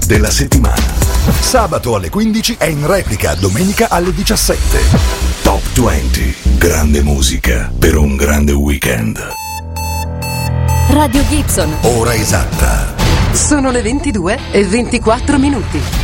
della settimana. Sabato alle 15 e in replica domenica alle 17. Top 20. Grande musica per un grande weekend. Radio Gibson. Ora esatta. Sono le 22:24.